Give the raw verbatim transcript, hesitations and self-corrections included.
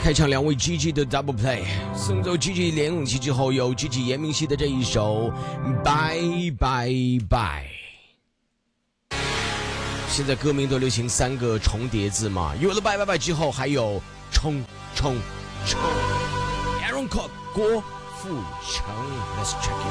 开场两位 G G 的 Double Play， 送走 G G 连勇气之后，有 G G 严明熙的这一首 Bye Bye Bye。现在歌名都流行三个重叠字嘛，有了 Bye Bye Bye 之后，还有冲冲冲 ，Aaron Kwok 郭富城 ，Let's check it。